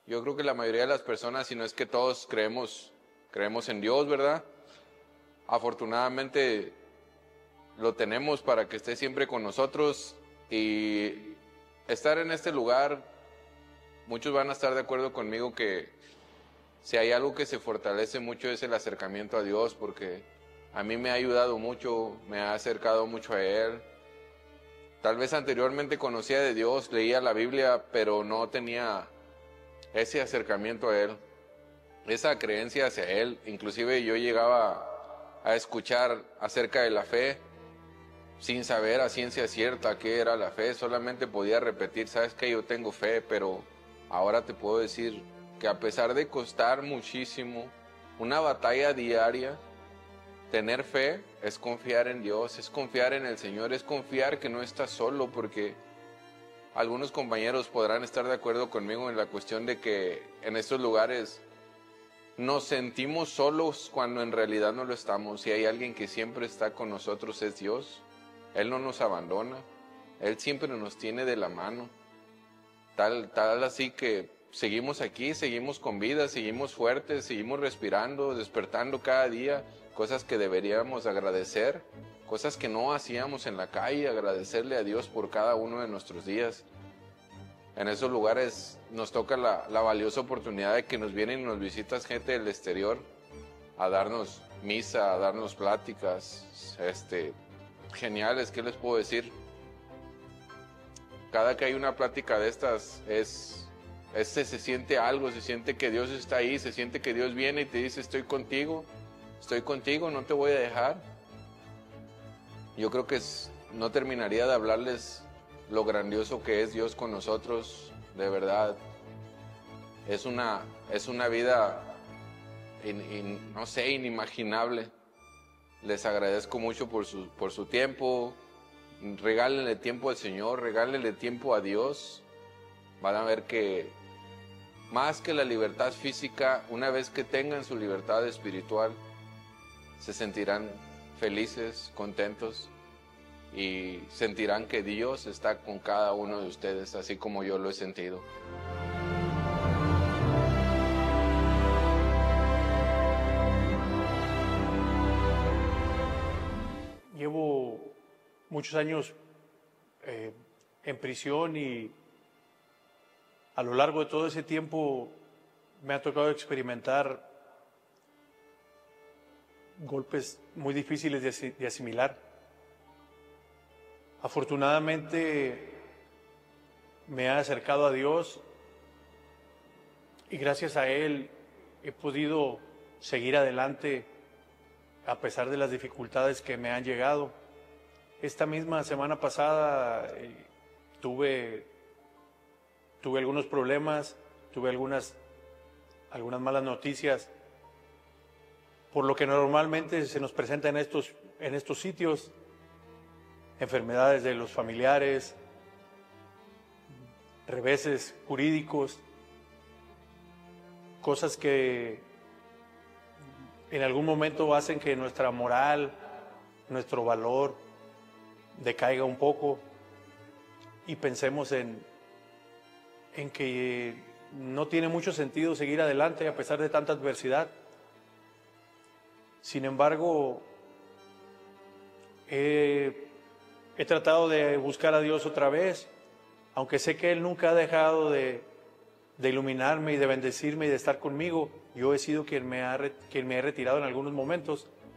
Yo creo que la mayoría de las personas, si no es que todos creemos en Dios, ¿verdad? Afortunadamente lo tenemos para que esté siempre con nosotros y estar en este lugar, muchos van a estar de acuerdo conmigo que si hay algo que se fortalece mucho es el acercamiento a Dios, porque a mí me ha ayudado mucho, me ha acercado mucho a Él. Tal vez anteriormente conocía de Dios, leía la Biblia, pero no tenía ese acercamiento a Él, esa creencia hacia Él. Inclusive yo llegaba a escuchar acerca de la fe sin saber a ciencia cierta qué era la fe, solamente podía repetir, sabes que yo tengo fe, pero ahora te puedo decir que a pesar de costar muchísimo, una batalla diaria, tener fe es confiar en Dios, es confiar en el Señor, es confiar que no estás solo, porque algunos compañeros podrán estar de acuerdo conmigo en la cuestión de que en estos lugares nos sentimos solos cuando en realidad no lo estamos. Y hay alguien que siempre está con nosotros, es Dios. Él no nos abandona, Él siempre nos tiene de la mano. Tal así que seguimos aquí, seguimos con vida, seguimos fuertes, seguimos respirando, despertando cada día, cosas que deberíamos agradecer, cosas que no hacíamos en la calle, agradecerle a Dios por cada uno de nuestros días. En esos lugares nos toca la valiosa oportunidad de que nos vienen y nos visitas gente del exterior a darnos misa, a darnos pláticas, geniales, ¿qué les puedo decir? Cada que hay una plática de estas se siente algo, se siente que Dios está ahí, se siente que Dios viene y te dice estoy contigo, no te voy a dejar. Yo creo que no terminaría de hablarles lo grandioso que es Dios con nosotros, de verdad. Es una vida, no sé, inimaginable. Les agradezco mucho por su tiempo. Regálenle tiempo al Señor, regálenle tiempo a Dios. Van a ver que más que la libertad física, una vez que tengan su libertad espiritual, se sentirán felices, contentos y sentirán que Dios está con cada uno de ustedes, así como yo lo he sentido. Llevo muchos años en prisión y a lo largo de todo ese tiempo me ha tocado experimentar golpes muy difíciles de asimilar. Afortunadamente me ha acercado a Dios y gracias a Él he podido seguir adelante a pesar de las dificultades que me han llegado. Esta misma semana pasada tuve algunos problemas, tuve algunas malas noticias, por lo que normalmente se nos presenta en estos sitios, enfermedades de los familiares, reveses jurídicos, cosas que en algún momento hacen que nuestra moral, nuestro valor decaiga un poco y pensemos en que no tiene mucho sentido seguir adelante a pesar de tanta adversidad. Sin embargo, he tratado de buscar a Dios otra vez, aunque sé que Él nunca ha dejado de iluminarme y de bendecirme y de estar conmigo. Yo he sido quien me he retirado en algunos momentos,